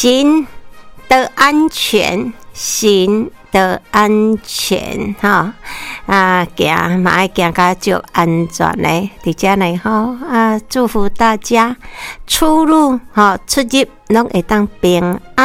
行得安全，行得安全哈行嘛要行甲足安全嘞，伫遮呢吼祝福大家出入出入拢会当平安。